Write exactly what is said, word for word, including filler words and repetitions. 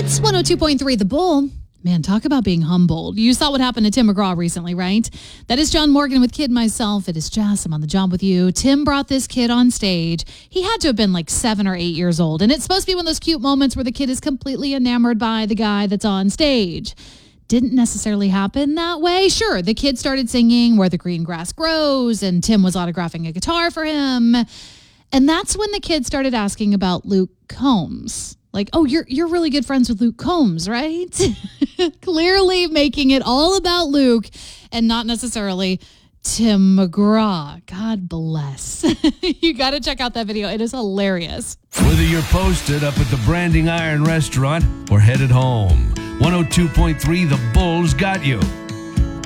It's one oh two point three The Bull. Man, talk about being humbled. You saw what happened to Tim McGraw recently, right? That is John Morgan with Kid Myself. It is Jess. I'm on the job with you. Tim brought this kid on stage. He had to have been like seven or eight years old. And it's supposed to be one of those cute moments where the kid is completely enamored by the guy that's on stage. Didn't necessarily happen that way. Sure, the kid started singing Where the Green Grass Grows, and Tim was autographing a guitar for him. And that's when the kid started asking about Luke Combs. Like, oh, you're you're really good friends with Luke Combs, right? Clearly making it all about Luke and not necessarily Tim McGraw. God bless. You got to check out that video. It is hilarious. Whether you're posted up at the Branding Iron restaurant or headed home, one oh two point three The Bull's got you.